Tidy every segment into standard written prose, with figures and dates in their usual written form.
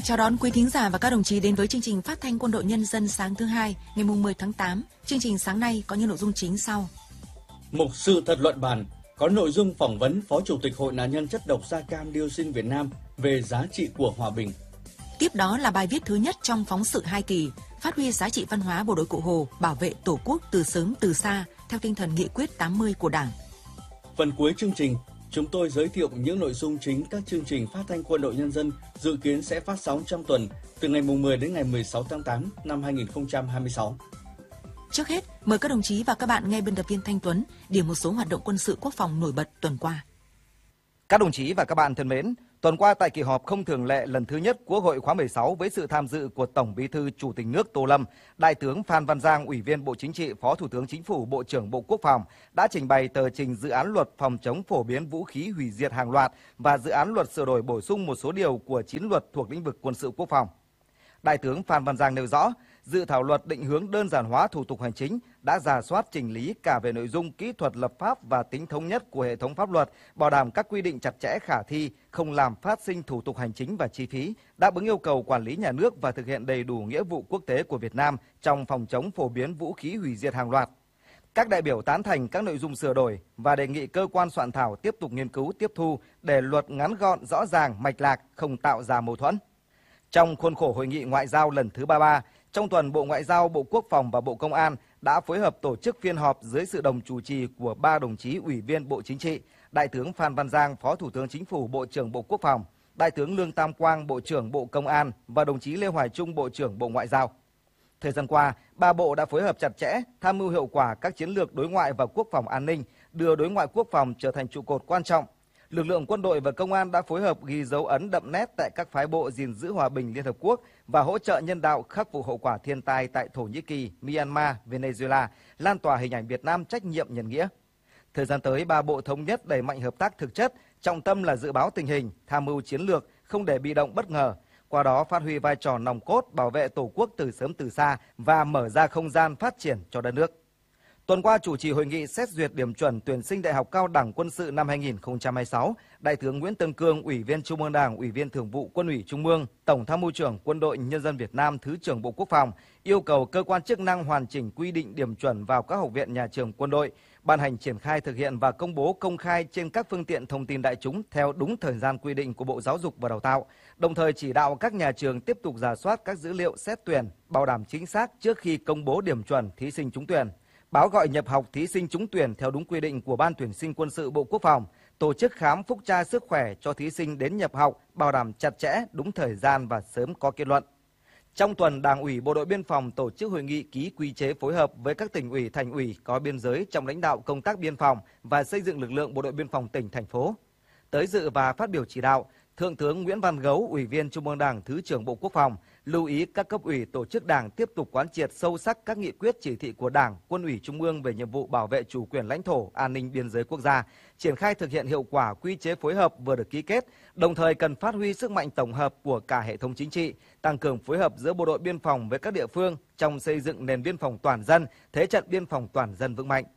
Chào đón quý thính giả và các đồng chí đến với chương trình phát thanh Quân đội Nhân dân sáng thứ hai, ngày 10 tháng 8. Chương trình sáng nay có những nội dung chính sau. Mục sự thật luận bàn có nội dung phỏng vấn Phó Chủ tịch Hội nạn nhân chất độc da cam dioxin Việt Nam về giá trị của hòa bình. Tiếp đó là bài viết thứ nhất trong phóng sự 2 kỳ, phát huy giá trị văn hóa bộ đội Cụ Hồ, bảo vệ Tổ quốc từ sớm từ xa theo tinh thần nghị quyết 80 của Đảng. Phần cuối chương trình, chúng tôi giới thiệu những nội dung chính các chương trình phát thanh Quân đội Nhân dân dự kiến sẽ phát sóng trong tuần từ ngày 10 đến ngày 16 tháng 8 năm 2026. Trước hết, mời các đồng chí và các bạn nghe biên tập viên Thanh Tuấn điểm một số hoạt động quân sự quốc phòng nổi bật tuần qua. Các đồng chí và các bạn thân mến, tuần qua tại kỳ họp không thường lệ lần thứ nhất Quốc hội khóa 16 với sự tham dự của Tổng Bí thư Chủ tịch nước Tô Lâm, Đại tướng Phan Văn Giang, Ủy viên Bộ Chính trị, Phó Thủ tướng Chính phủ, Bộ trưởng Bộ Quốc phòng đã trình bày tờ trình dự án luật phòng chống phổ biến vũ khí hủy diệt hàng loạt và dự án luật sửa đổi bổ sung một số điều của 9 luật thuộc lĩnh vực quân sự quốc phòng. Đại tướng Phan Văn Giang nêu rõ, dự thảo luật định hướng đơn giản hóa thủ tục hành chính đã rà soát chỉnh lý cả về nội dung, kỹ thuật lập pháp và tính thống nhất của hệ thống pháp luật, bảo đảm các quy định chặt chẽ khả thi, không làm phát sinh thủ tục hành chính và chi phí, đáp ứng yêu cầu quản lý nhà nước và thực hiện đầy đủ nghĩa vụ quốc tế của Việt Nam trong phòng chống phổ biến vũ khí hủy diệt hàng loạt. Các đại biểu tán thành các nội dung sửa đổi và đề nghị cơ quan soạn thảo tiếp tục nghiên cứu tiếp thu để luật ngắn gọn, rõ ràng, mạch lạc, không tạo ra mâu thuẫn. Trong khuôn khổ hội nghị ngoại giao lần thứ 33, trong tuần Bộ Ngoại giao, Bộ Quốc phòng và Bộ Công an đã phối hợp tổ chức phiên họp dưới sự đồng chủ trì của 3 đồng chí Ủy viên Bộ Chính trị, Đại tướng Phan Văn Giang, Phó Thủ tướng Chính phủ, Bộ trưởng Bộ Quốc phòng, Đại tướng Lương Tam Quang, Bộ trưởng Bộ Công an và đồng chí Lê Hoài Trung, Bộ trưởng Bộ Ngoại giao. Thời gian qua, 3 bộ đã phối hợp chặt chẽ, tham mưu hiệu quả các chiến lược đối ngoại và quốc phòng an ninh, đưa đối ngoại quốc phòng trở thành trụ cột quan trọng. Lực lượng quân đội và công an đã phối hợp ghi dấu ấn đậm nét tại các phái bộ gìn giữ hòa bình Liên Hợp Quốc và hỗ trợ nhân đạo khắc phục hậu quả thiên tai tại Thổ Nhĩ Kỳ, Myanmar, Venezuela, lan tỏa hình ảnh Việt Nam trách nhiệm nhân nghĩa. Thời gian tới, 3 bộ thống nhất đẩy mạnh hợp tác thực chất, trọng tâm là dự báo tình hình, tham mưu chiến lược, không để bị động bất ngờ. Qua đó phát huy vai trò nòng cốt bảo vệ Tổ quốc từ sớm từ xa và mở ra không gian phát triển cho đất nước. Tuần qua chủ trì hội nghị xét duyệt điểm chuẩn tuyển sinh Đại học Cao đẳng Quân sự năm 2026, Đại tướng Nguyễn Tân Cương, Ủy viên Trung ương Đảng, Ủy viên Thường vụ Quân ủy Trung ương, Tổng Tham mưu trưởng Quân đội Nhân dân Việt Nam, Thứ trưởng Bộ Quốc phòng yêu cầu cơ quan chức năng hoàn chỉnh quy định điểm chuẩn vào các học viện nhà trường quân đội, ban hành triển khai thực hiện và công bố công khai trên các phương tiện thông tin đại chúng theo đúng thời gian quy định của Bộ Giáo dục và Đào tạo, đồng thời chỉ đạo các nhà trường tiếp tục rà soát các dữ liệu xét tuyển, bảo đảm chính xác trước khi công bố điểm chuẩn thí sinh trúng tuyển. Báo gọi nhập học thí sinh trúng tuyển theo đúng quy định của Ban tuyển sinh quân sự Bộ Quốc phòng, tổ chức khám phúc tra sức khỏe cho thí sinh đến nhập học, bảo đảm chặt chẽ, đúng thời gian và sớm có kết luận. Trong tuần, Đảng ủy Bộ đội Biên phòng tổ chức hội nghị ký quy chế phối hợp với các tỉnh ủy, thành ủy có biên giới trong lãnh đạo công tác biên phòng và xây dựng lực lượng Bộ đội Biên phòng tỉnh, thành phố. Tới dự và phát biểu chỉ đạo, Thượng tướng Nguyễn Văn Gấu, Ủy viên Trung ương Đảng, Thứ trưởng Bộ Quốc phòng, lưu ý các cấp ủy tổ chức Đảng tiếp tục quán triệt sâu sắc các nghị quyết chỉ thị của Đảng, Quân ủy Trung ương về nhiệm vụ bảo vệ chủ quyền lãnh thổ, an ninh biên giới quốc gia, triển khai thực hiện hiệu quả quy chế phối hợp vừa được ký kết, đồng thời cần phát huy sức mạnh tổng hợp của cả hệ thống chính trị, tăng cường phối hợp giữa bộ đội biên phòng với các địa phương trong xây dựng nền biên phòng toàn dân, thế trận biên phòng toàn dân vững mạnh.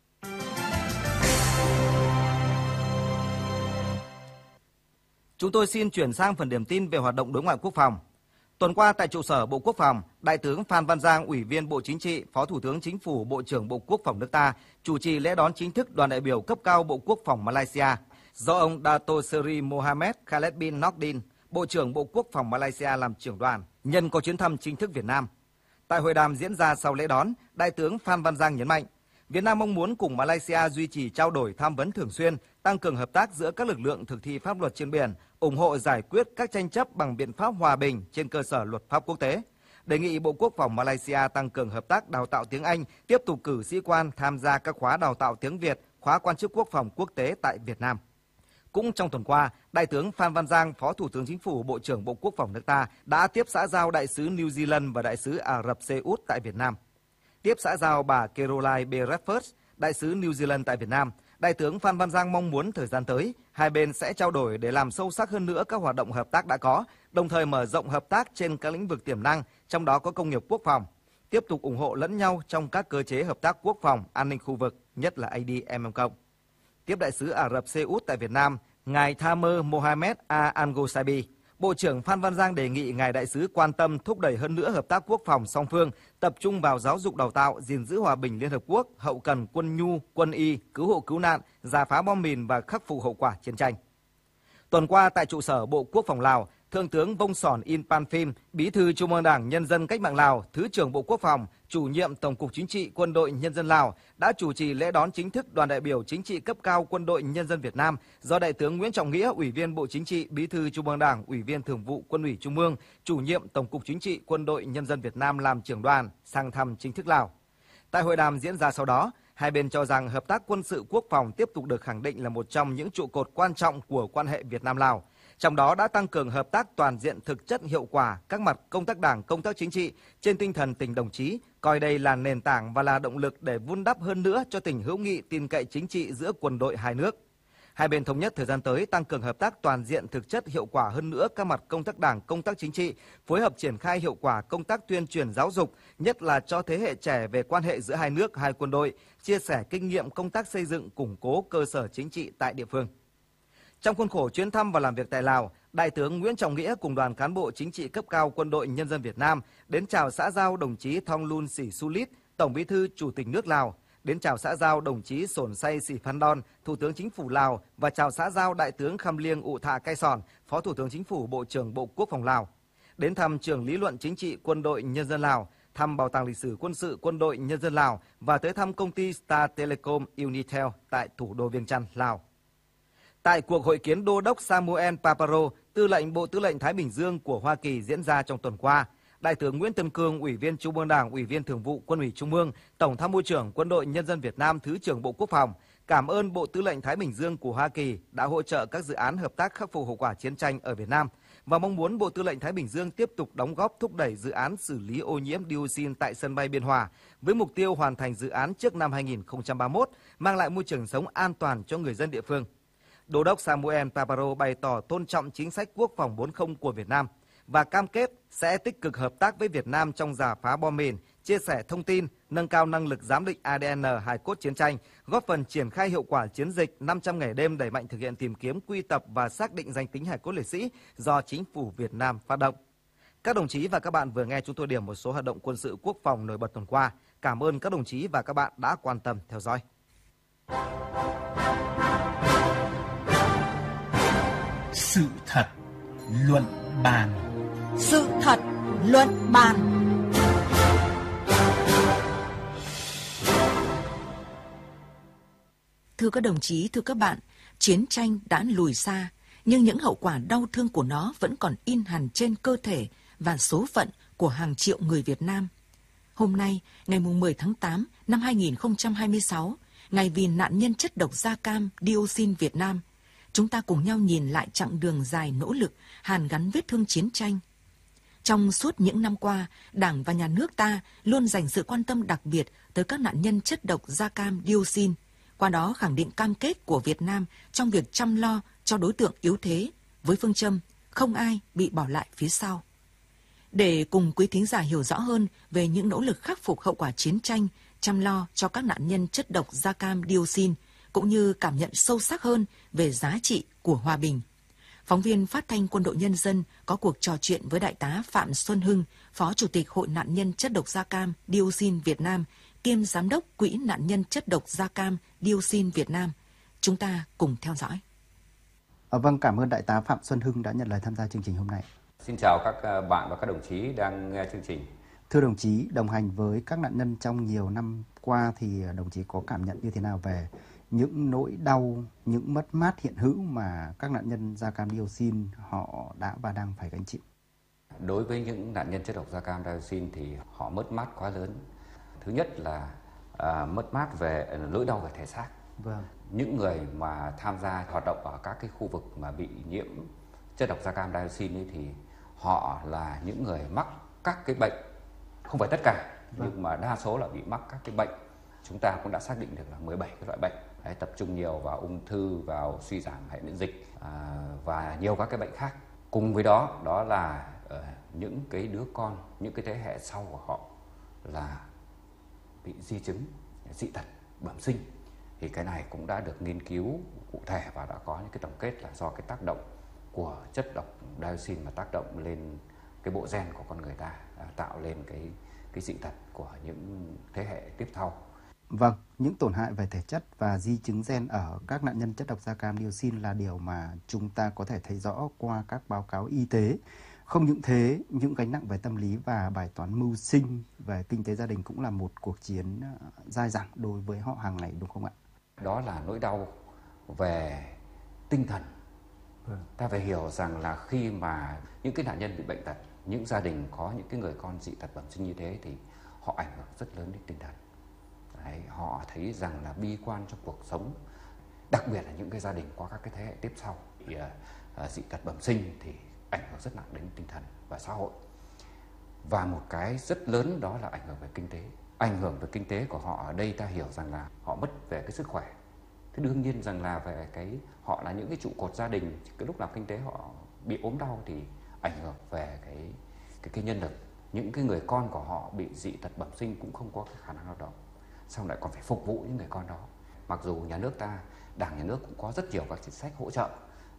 Chúng tôi xin chuyển sang phần điểm tin về hoạt động đối ngoại quốc phòng. Tuần qua tại trụ sở Bộ Quốc phòng, Đại tướng Phan Văn Giang, Ủy viên Bộ Chính trị, Phó Thủ tướng Chính phủ, Bộ trưởng Bộ Quốc phòng nước ta, chủ trì lễ đón chính thức đoàn đại biểu cấp cao Bộ Quốc phòng Malaysia do ông Dato Seri Mohamed Khaled bin Nordin, Bộ trưởng Bộ Quốc phòng Malaysia làm trưởng đoàn, nhân có chuyến thăm chính thức Việt Nam. Tại hội đàm diễn ra sau lễ đón, Đại tướng Phan Văn Giang nhấn mạnh, Việt Nam mong muốn cùng Malaysia duy trì trao đổi tham vấn thường xuyên, tăng cường hợp tác giữa các lực lượng thực thi pháp luật trên biển, ủng hộ giải quyết các tranh chấp bằng biện pháp hòa bình trên cơ sở luật pháp quốc tế. Đề nghị Bộ Quốc phòng Malaysia tăng cường hợp tác đào tạo tiếng Anh, tiếp tục cử sĩ quan tham gia các khóa đào tạo tiếng Việt, khóa quan chức quốc phòng quốc tế tại Việt Nam. Cũng trong tuần qua, Đại tướng Phan Văn Giang, Phó Thủ tướng Chính phủ, Bộ trưởng Bộ Quốc phòng nước ta đã tiếp xã giao Đại sứ New Zealand và Đại sứ Ả Rập Xê Út tại Việt Nam. Tiếp xã giao bà Caroline B. Redford, Đại sứ New Zealand tại Việt Nam, Đại tướng Phan Văn Giang mong muốn thời gian tới, hai bên sẽ trao đổi để làm sâu sắc hơn nữa các hoạt động hợp tác đã có, đồng thời mở rộng hợp tác trên các lĩnh vực tiềm năng, trong đó có công nghiệp quốc phòng, tiếp tục ủng hộ lẫn nhau trong các cơ chế hợp tác quốc phòng, an ninh khu vực, nhất là ADMM+. Tiếp Đại sứ Ả Rập Xê Út tại Việt Nam, Ngài Thamer Mohamed Al Angosaibi, Bộ trưởng Phan Văn Giang đề nghị ngài đại sứ quan tâm thúc đẩy hơn nữa hợp tác quốc phòng song phương, tập trung vào giáo dục đào tạo, gìn giữ hòa bình Liên Hợp Quốc, hậu cần quân nhu, quân y, cứu hộ cứu nạn, rà phá bom mìn và khắc phục hậu quả chiến tranh. Tuần qua tại trụ sở Bộ Quốc phòng Lào, Thượng tướng Vông Sòn In Pan Phim, Bí thư Trung ương Đảng Nhân dân Cách mạng Lào, Thứ trưởng Bộ Quốc phòng, Chủ nhiệm Tổng cục Chính trị Quân đội Nhân dân Lào đã chủ trì lễ đón chính thức đoàn đại biểu chính trị cấp cao Quân đội Nhân dân Việt Nam do Đại tướng Nguyễn Trọng Nghĩa, Ủy viên Bộ Chính trị, Bí thư Trung ương Đảng, Ủy viên Thường vụ Quân ủy Trung ương, Chủ nhiệm Tổng cục Chính trị Quân đội Nhân dân Việt Nam làm trưởng đoàn sang thăm chính thức Lào. Tại hội đàm diễn ra sau đó, hai bên cho rằng hợp tác quân sự quốc phòng tiếp tục được khẳng định là một trong những trụ cột quan trọng của quan hệ Việt Nam-Lào. Trong đó đã tăng cường hợp tác toàn diện thực chất hiệu quả các mặt công tác đảng, công tác chính trị trên tinh thần tình đồng chí, coi đây là nền tảng và là động lực để vun đắp hơn nữa cho tình hữu nghị tin cậy chính trị giữa quân đội hai nước. Hai bên thống nhất thời gian tới tăng cường hợp tác toàn diện thực chất hiệu quả hơn nữa các mặt công tác đảng, công tác chính trị, phối hợp triển khai hiệu quả công tác tuyên truyền giáo dục, nhất là cho thế hệ trẻ về quan hệ giữa hai nước, hai quân đội, chia sẻ kinh nghiệm công tác xây dựng, củng cố cơ sở chính trị tại địa phương. Trong khuôn khổ chuyến thăm và làm việc tại Lào, Đại tướng Nguyễn Trọng Nghĩa cùng đoàn cán bộ chính trị cấp cao Quân đội Nhân dân Việt Nam đến chào xã giao đồng chí Thongloun Sisoulith, Tổng Bí thư Chủ tịch nước Lào, đến chào xã giao đồng chí Sổn Say Sĩ Phan Đon, Thủ tướng Chính phủ Lào và chào xã giao Đại tướng Kham Liêng Ụ Thạ Cai Sòn, Phó Thủ tướng Chính phủ, Bộ trưởng Bộ Quốc phòng Lào, đến thăm trường lý luận chính trị Quân đội Nhân dân Lào, thăm Bảo tàng lịch sử quân sự Quân đội Nhân dân Lào và tới thăm công ty Star Telecom Unitel tại thủ đô Viêng Chăn, Lào. Tại cuộc hội kiến Đô đốc Samuel Paparo, Tư lệnh Bộ Tư lệnh Thái Bình Dương của Hoa Kỳ diễn ra trong tuần qua, Đại tướng Nguyễn Tân Cương, Ủy viên Trung ương Đảng, Ủy viên Thường vụ Quân ủy Trung ương, Tổng tham mưu trưởng Quân đội Nhân dân Việt Nam, Thứ trưởng Bộ Quốc phòng, cảm ơn Bộ Tư lệnh Thái Bình Dương của Hoa Kỳ đã hỗ trợ các dự án hợp tác khắc phục hậu quả chiến tranh ở Việt Nam và mong muốn Bộ Tư lệnh Thái Bình Dương tiếp tục đóng góp thúc đẩy dự án xử lý ô nhiễm dioxin tại sân bay Biên Hòa với mục tiêu hoàn thành dự án trước năm 2031, mang lại môi trường sống an toàn cho người dân địa phương. Đô đốc Samuel Paparo bày tỏ tôn trọng chính sách quốc phòng 40 của Việt Nam và cam kết sẽ tích cực hợp tác với Việt Nam trong rà phá bom mìn, chia sẻ thông tin, nâng cao năng lực giám định ADN hài cốt chiến tranh, góp phần triển khai hiệu quả chiến dịch 500 ngày đêm đẩy mạnh thực hiện tìm kiếm, quy tập và xác định danh tính hài cốt liệt sĩ do Chính phủ Việt Nam phát động. Các đồng chí và các bạn vừa nghe chúng tôi điểm một số hoạt động quân sự quốc phòng nổi bật tuần qua. Cảm ơn các đồng chí và các bạn đã quan tâm theo dõi. Sự thật luận bàn. Sự thật luận bàn. Thưa các đồng chí, thưa các bạn, chiến tranh đã lùi xa, nhưng những hậu quả đau thương của nó vẫn còn in hằn trên cơ thể và số phận của hàng triệu người Việt Nam. Hôm nay, ngày 10 tháng 8 năm 2026, ngày vì nạn nhân chất độc da cam dioxin Việt Nam, chúng ta cùng nhau nhìn lại chặng đường dài nỗ lực, hàn gắn vết thương chiến tranh. Trong suốt những năm qua, Đảng và Nhà nước ta luôn dành sự quan tâm đặc biệt tới các nạn nhân chất độc da cam dioxin, qua đó khẳng định cam kết của Việt Nam trong việc chăm lo cho đối tượng yếu thế, với phương châm không ai bị bỏ lại phía sau. Để cùng quý thính giả hiểu rõ hơn về những nỗ lực khắc phục hậu quả chiến tranh, chăm lo cho các nạn nhân chất độc da cam dioxin, cũng như cảm nhận sâu sắc hơn về giá trị của hòa bình, phóng viên Phát thanh Quân đội Nhân dân có cuộc trò chuyện với Đại tá Phạm Xuân Hưng, Phó Chủ tịch Hội nạn nhân chất độc da cam dioxin Việt Nam, kiêm Giám đốc Quỹ nạn nhân chất độc da cam dioxin Việt Nam. Chúng ta cùng theo dõi. Vâng, cảm ơn Đại tá Phạm Xuân Hưng đã nhận lời tham gia chương trình hôm nay. Xin chào các bạn và các đồng chí đang nghe chương trình. Thưa đồng chí, đồng hành với các nạn nhân trong nhiều năm qua thì đồng chí có cảm nhận như thế nào về những nỗi đau, những mất mát hiện hữu mà các nạn nhân da cam dioxin họ đã và đang phải gánh chịu? Đối với những nạn nhân chất độc da cam dioxin thì họ mất mát quá lớn. Thứ nhất là mất mát về nỗi đau về thể xác. Vâng. Những người mà tham gia hoạt động ở các cái khu vực mà bị nhiễm chất độc da cam dioxin ấy thì họ là những người mắc các cái bệnh, không phải tất cả, nhưng mà đa số là bị mắc các cái bệnh. Chúng ta cũng đã xác định được là 17 cái loại bệnh. Đấy, tập trung nhiều vào ung thư, vào suy giảm hệ miễn dịch và nhiều các cái bệnh khác. Cùng với đó, đó là những cái đứa con, những cái thế hệ sau của họ là bị di chứng, dị tật bẩm sinh. Thì cái này cũng đã được nghiên cứu cụ thể và đã có những cái tổng kết là do cái tác động của chất độc dioxin mà tác động lên cái bộ gen của con người ta, tạo lên cái dị tật của những thế hệ tiếp sau. Vâng, những tổn hại về thể chất và di chứng gen ở các nạn nhân chất độc da cam dioxin là điều mà chúng ta có thể thấy rõ qua các báo cáo y tế. Không những thế, những gánh nặng về tâm lý và bài toán mưu sinh về kinh tế gia đình cũng là một cuộc chiến dai dẳng đối với họ hàng ngày, đúng không ạ? Đó là nỗi đau về tinh thần. Ta phải hiểu rằng là khi mà những cái nạn nhân bị bệnh tật, những gia đình có những cái người con dị tật bẩm sinh như thế thì họ ảnh hưởng rất lớn đến tinh thần. Đấy, họ thấy rằng là bi quan trong cuộc sống, đặc biệt là những cái gia đình có các cái thế hệ tiếp sau thì dị tật bẩm sinh thì ảnh hưởng rất nặng đến tinh thần và xã hội. Và một cái rất lớn đó là ảnh hưởng về kinh tế. Ảnh hưởng về kinh tế của họ ở đây ta hiểu rằng là họ mất về cái sức khỏe. Thế đương nhiên rằng là về họ là những cái trụ cột gia đình, cái lúc làm kinh tế họ bị ốm đau thì ảnh hưởng về cái nhân lực. Những cái người con của họ bị dị tật bẩm sinh cũng không có cái khả năng lao động, xong lại còn phải phục vụ những người con đó. Mặc dù nhà nước ta, Đảng nhà nước cũng có rất nhiều các chính sách hỗ trợ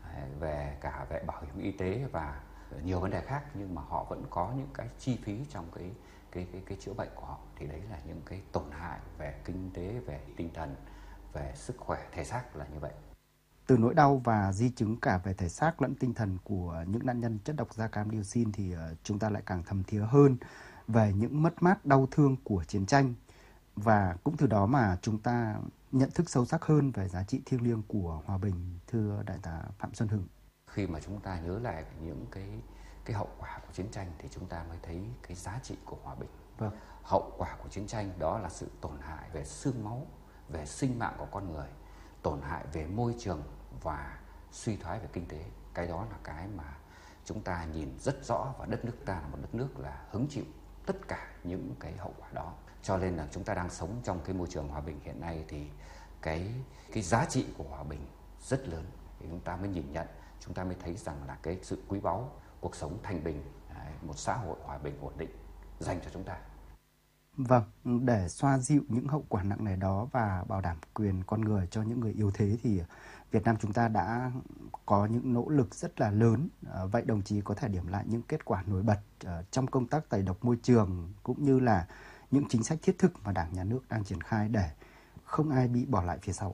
về cả về bảo hiểm y tế và nhiều vấn đề khác, nhưng mà họ vẫn có những cái chi phí trong cái chữa bệnh của họ. Thì đấy là những cái tổn hại về kinh tế, về tinh thần, về sức khỏe thể xác là như vậy. Từ nỗi đau và di chứng cả về thể xác lẫn tinh thần của những nạn nhân chất độc da cam dioxin thì chúng ta lại càng thấm thía hơn về những mất mát đau thương của chiến tranh, và cũng từ đó mà chúng ta nhận thức sâu sắc hơn về giá trị thiêng liêng của hòa bình, thưa Đại tá Phạm Xuân Hưng. Khi mà chúng ta nhớ lại những cái hậu quả của chiến tranh thì chúng ta mới thấy cái giá trị của hòa bình. Vâng. Hậu quả của chiến tranh đó là sự tổn hại về xương máu, về sinh mạng của con người, tổn hại về môi trường và suy thoái về kinh tế. Cái đó là cái mà chúng ta nhìn rất rõ, và đất nước ta là một đất nước là hứng chịu tất cả những cái hậu quả đó. Cho nên là chúng ta đang sống trong cái môi trường hòa bình hiện nay thì cái giá trị của hòa bình rất lớn. Thì chúng ta mới nhìn nhận, chúng ta mới thấy rằng là cái sự quý báu, cuộc sống thanh bình, một xã hội hòa bình ổn định dành cho chúng ta. Vâng, để xoa dịu những hậu quả nặng nề đó và bảo đảm quyền con người cho những người yếu thế thì Việt Nam chúng ta đã có những nỗ lực rất là lớn. Vậy đồng chí có thể điểm lại những kết quả nổi bật trong công tác tẩy độc môi trường cũng như là những chính sách thiết thực mà Đảng, Nhà nước đang triển khai để không ai bị bỏ lại phía sau?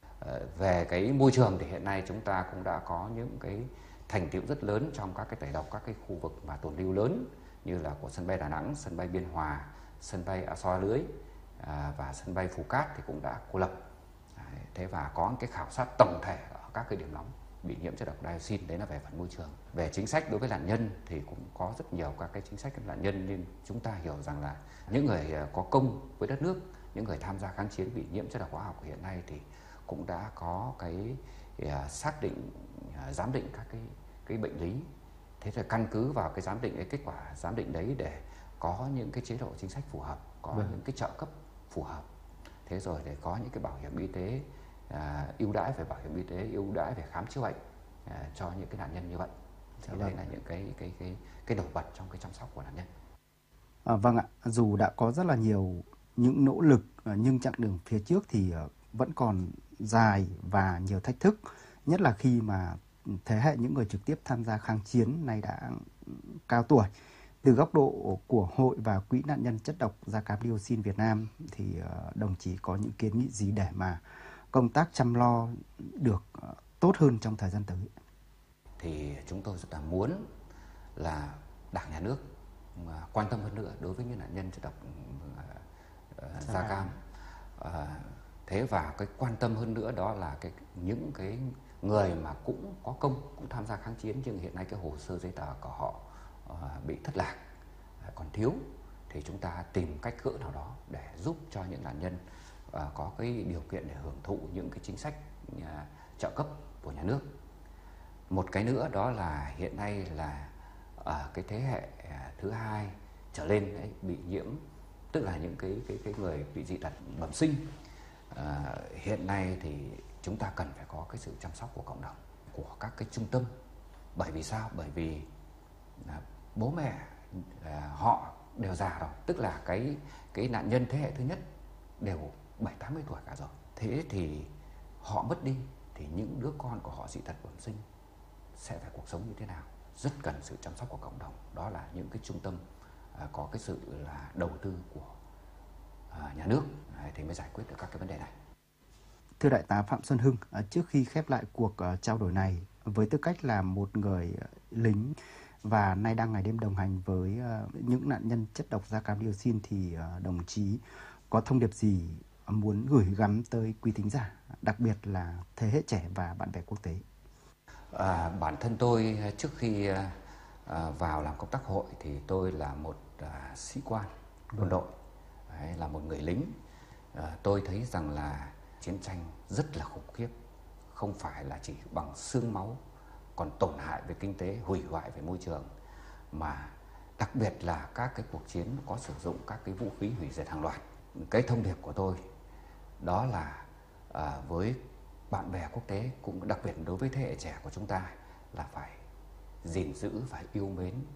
Về cái môi trường thì hiện nay chúng ta cũng đã có những cái thành tựu rất lớn trong các cái tẩy độc các cái khu vực mà tồn lưu lớn, như là của sân bay Đà Nẵng, sân bay Biên Hòa, sân bay A So Lưới và sân bay Phú Cát thì cũng đã cô lập. Thế và có cái khảo sát tổng thể ở các cái điểm nóng bị nhiễm chất độc dioxin, đấy là về phần môi trường. Về chính sách đối với nạn nhân thì cũng có rất nhiều các cái chính sách với nạn nhân, nên chúng ta hiểu rằng là những người có công với đất nước, những người tham gia kháng chiến bị nhiễm chất độc hóa học hiện nay thì cũng đã có cái xác định, giám định các cái bệnh lý. Thế thì căn cứ vào cái giám định, cái kết quả giám định đấy để có những cái chế độ chính sách phù hợp, có những cái trợ cấp phù hợp. Thế rồi để có những cái bảo hiểm y tế ưu đãi về bảo hiểm y tế, ưu đãi về khám chữa bệnh cho những cái nạn nhân như vậy. Thì đấy là những cái nổi bật trong cái chăm sóc của nạn nhân. Vâng ạ, dù đã có rất là nhiều những nỗ lực nhưng chặng đường phía trước thì vẫn còn dài và nhiều thách thức, nhất là khi mà thế hệ những người trực tiếp tham gia kháng chiến nay đã cao tuổi. Từ góc độ của Hội và Quỹ nạn nhân chất độc da cam dioxin Việt Nam thì đồng chí có những kiến nghị gì để mà công tác chăm lo được tốt hơn trong thời gian tới? Thì chúng tôi rất là muốn là Đảng, Nhà nước quan tâm hơn nữa đối với những nạn nhân chất độc da cam. Thế và cái quan tâm hơn nữa đó là những cái người mà cũng có công, cũng tham gia kháng chiến nhưng hiện nay cái hồ sơ giấy tờ của họ bị thất lạc, còn thiếu, thì chúng ta tìm cách gỡ nào đó để giúp cho những nạn nhân có cái điều kiện để hưởng thụ những cái chính sách trợ cấp của nhà nước. Một cái nữa đó là hiện nay là ở cái thế hệ thứ hai trở lên ấy, bị nhiễm, tức là những cái người bị dị tật bẩm sinh. Hiện nay thì chúng ta cần phải có cái sự chăm sóc của cộng đồng, của các cái trung tâm. Bởi vì sao? Bởi vì bố mẹ họ đều già rồi, tức là cái nạn nhân thế hệ thứ nhất đều 70-80 tuổi cả rồi. Thế thì họ mất đi thì những đứa con của họ dị tật bẩm sinh sẽ phải cuộc sống như thế nào, rất cần sự chăm sóc của cộng đồng. Đó là những cái trung tâm có cái sự là đầu tư của nhà nước thì mới giải quyết được các cái vấn đề này. Thưa Đại tá Phạm Xuân Hưng, trước khi khép lại cuộc trao đổi này, với tư cách là một người lính và nay đang ngày đêm đồng hành với những nạn nhân chất độc da cam dioxin, thì đồng chí có thông điệp gì muốn gửi gắm tới quý thính giả, đặc biệt là thế hệ trẻ và bạn bè quốc tế? Bản thân tôi trước khi vào làm công tác hội thì tôi là một sĩ quan quân đội, là một người lính. Tôi thấy rằng là chiến tranh rất là khủng khiếp, không phải là chỉ bằng xương máu, còn tổn hại về kinh tế, hủy hoại về môi trường, mà đặc biệt là các cái cuộc chiến có sử dụng các cái vũ khí hủy diệt hàng loạt. Cái thông điệp của tôi đó là với bạn bè quốc tế, cũng đặc biệt đối với thế hệ trẻ của chúng ta, là phải gìn giữ và yêu mến